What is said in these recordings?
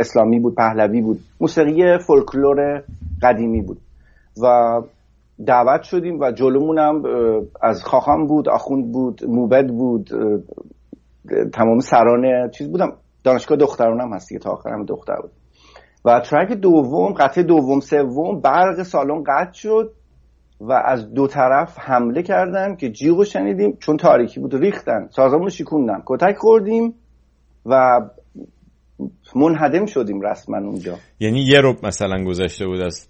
اسلامی بود، پهلوی بود، موسیقی فولکلور قدیمی بود و دعوت شدیم و جلومونم از خاخام بود، آخوند بود، موبد بود، تمام سران چیز بودم. دانشگاه دخترانم هست که تا آخرم دختر بود. و ترک دوم، قطعه دوم سوم، برق سالن قطع شد و از دو طرف حمله کردن که جیغو شنیدیم، چون تاریکی بود ریختن، سازمون شکوندن، کتک خوردیم و منهدم شدیم رسما اونجا. یعنی یه ربع مثلا گذشته بود از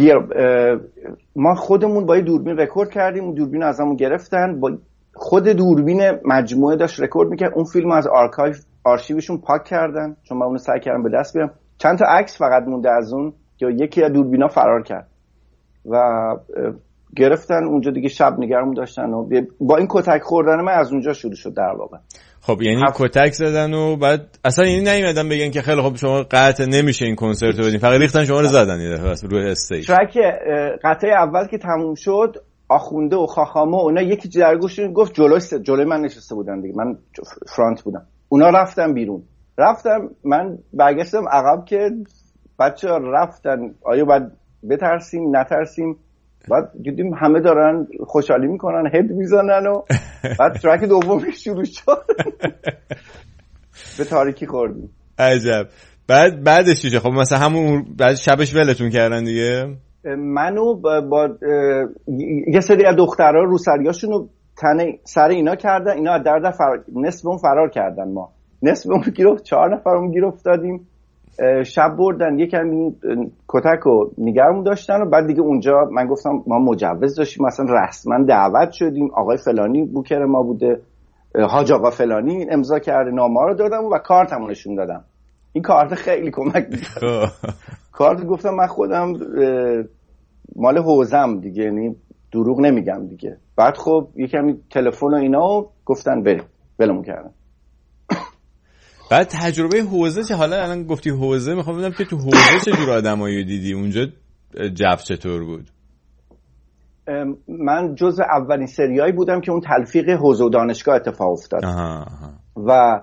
ما خودمون با یه دوربین رکورد کردیم، اون دوربین ازمون گرفتن، با خود دوربین مجموعه داشت رکورد میکرد، اون فیلم از آرشیوشون پاک کردن، چون من اونو سعی کردم به دست بیارم. چند تا عکس فقط مونده از اون که یکی از دوربینا فرار کرد و گرفتن اونجا دیگه، شب نگرمون داشتن و با این کتک خوردن من از اونجا شروع شد در واقع. خب یعنی کتک زدن و بعد اصلا یعنی نیومدن بگن که خیلی خب شما قطع نمیشه این کنسرت رو بدین، فقط ریختن شما رو زدن یه دفعه روی استیج. ترک قطعه اول که تموم شد، آخونده و خاخامه و اونا یکی در گوششون گفت جلوی من نشسته بودن دیگه، من فرانت بودم، اونا رفتن بیرون. رفتم من برگشتم عقب که بچه‌ها رفتن، آیا باید بترسیم نترسیم؟ بعد دیدیم همه دارن خوشحالی میکنن، هد میزنن و بعد ترک دوم شروع شد. به تاریکی خوردیم. عجب. بعدش چیه؟ خب مثلا همون بعد شبش ولتون کردن دیگه؟ منو با یه سری از دخترها روسریاشونو تنه سر اینا کردن، اینا از درد نصف اون فرار کردن، ما نصف اون گیر 4 نفرمون گیر افتادیم. شب بردن یکم کتک و نگرمون داشتن و بعد دیگه اونجا من گفتم ما مجوز داشتیم، مثلا رسما دعوت شدیم، آقای فلانی بوکر ما بوده، حاج آقا فلانی امضا کرده، نامه رو دادم و کارتمو نشون دادم. این کارت خیلی کمک می‌کرد. کارت گفتم من خودم مال حوزم دیگه، یعنی دروغ نمیگم دیگه. بعد خب یکم تلفن و اینا گفتن ولمون کردن. بعد تجربه حوزه چه؟ حالا الان گفتی حوزه، میخوام بدونم که تو حوزه چه جور آدمایی دیدی اونجا؟ جو چطور بود؟ من جزء اولین سریایی بودم که اون تلفیق حوزه و دانشگاه اتفاق افتاد. و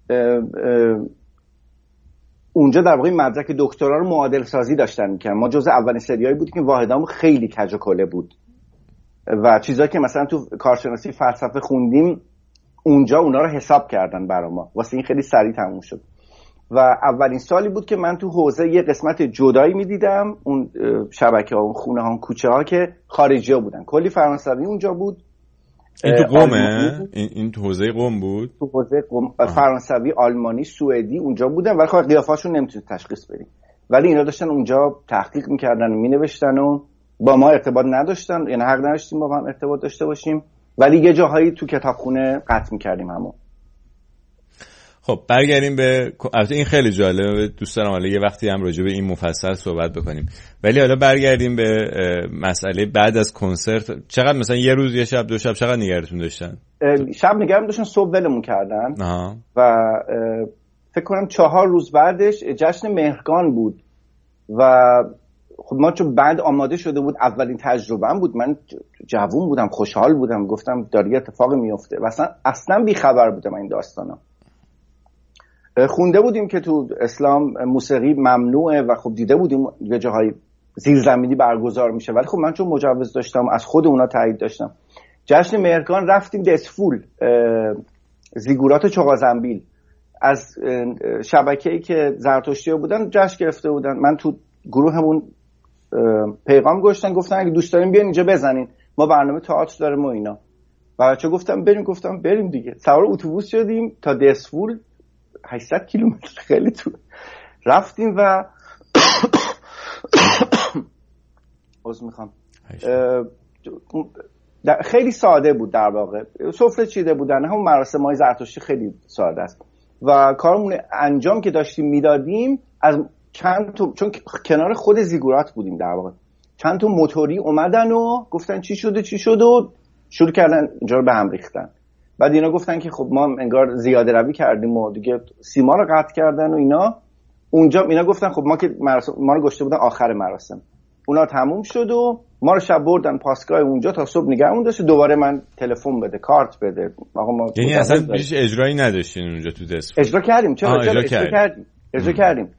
اونجا در واقع مدرک دکترا رو معادل سازی داشتن می‌کردن. ما جزء اولین سریایی بودیم که واحدامون خیلی کج و کله بود و چیزایی که مثلا تو کارشناسی فلسفه خوندیم اونجا اونا رو حساب کردن برای ما، واسه این خیلی سریع تموم شد. و اولین سالی بود که من تو حوزه یه قسمت جدایی میدیدم، اون شبکه ها، اون خونه ها، کوچه ها که خارجی ها بودن، کلی فرانسوی اونجا بود. این تو قومه؟ این تو حوزه قوم بود؟ تو حوزه قوم فرانسوی، آلمانی، سوئدی اونجا بودن، ولی خب قیافه‌شون نمیتونید تشخیص بدیم، ولی اینا داشتن اونجا تحقیق میکردن و مینوشتن و با ما ارتباط نداشتن، یعنی حق نداشتیم با هم ارتباط داشته باشیم، ولی یه جاهایی تو کتابخونه قطع میکردیم همون. خب برگردیم به البته این خیلی جالبه، دوست دارم حالا یه وقتی هم راجع به این مفصل صحبت بکنیم، ولی حالا برگردیم به مسئله بعد از کنسرت. چقدر مثلا یه روز، یه شب، 2 شب چقدر نگرتون داشتن؟ شب نگرم داشتن، صبح ولمون کردن. و فکر کنم 4 روز بعدش جشن مهرگان بود و خب ما چون بعد آماده شده بود، اولین تجربه‌ام بود، من جوون بودم، خوشحال بودم، گفتم داره اتفاقی میفته و اصلا بی‌خبر بودم این داستانا. خونده بودیم که تو اسلام موسیقی ممنوعه و خب دیده بودیم یه جاهای زیرزمینی برگزار میشه، ولی خب من چون مجوز داشتم از خود اونا تایید داشتم. جشن مهرگان رفتیم دسفول، زیگورات چغازنبیل، از شبکه‌ای که زرتشتی‌ها بودن جشن گرفته بودن. من تو گروهمون پیغام گذاشتن، گفتن اگه دوست دارین بیاین اینجا بزنین، ما برنامه تئاتر داریم و اینا. بچه‌ها گفتم بریم، گفتم بریم دیگه. سوار اتوبوس شدیم تا دسفول، 800 کیلومتر، خیلی تو رفتیم و خیلی ساده بود در واقع، سفره چیده بودن، همون مراسم‌های زرتشتی خیلی ساده است و کارمون انجام که داشتیم میدادیم، از چند تا، چون کنار خود زیگورات بودیم در واقع، چند تا موتوری اومدن و گفتن چی شده و شروع کردن اینجا رو به هم ریختن. بعد اینا گفتن که خب ما انگار زیاده روی کردیم و دیگه سیما رو قطع کردن و اینا. اونجا اینا گفتن خب ما که ما رو گشته بودن آخر مراسم، اونا تموم شد و ما رو شب بردن پاسگاه اونجا تا صبح نگهمون داشت. دوباره من تلفن بده، کارت بده. آقا ما یعنی اصلا هیچ اجرایی نداشتین اونجا تو دست؟ اجرا کردیم. چرا اجرا کردیم.